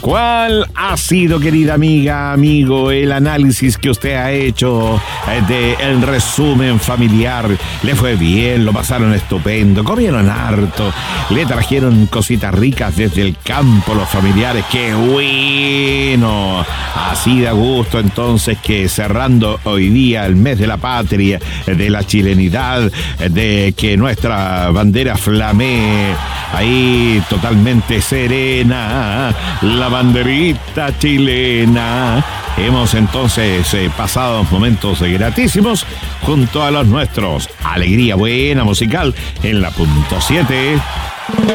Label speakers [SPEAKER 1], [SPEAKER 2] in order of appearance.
[SPEAKER 1] ¿Cuál ha sido, querida amiga, amigo, el análisis que usted ha hecho del resumen familiar? ¿Le fue bien? ¿Lo pasaron estupendo? ¿Comieron harto? ¿Le trajeron cositas ricas desde el campo los familiares? ¡Qué bueno! Así da gusto entonces que cerrando hoy día el mes de la patria, de la chilenidad, de que nuestra bandera flamee ahí totalmente serena, la banderita chilena. Hemos entonces pasado momentos gratísimos junto a los nuestros. Alegría buena musical en la punto 7.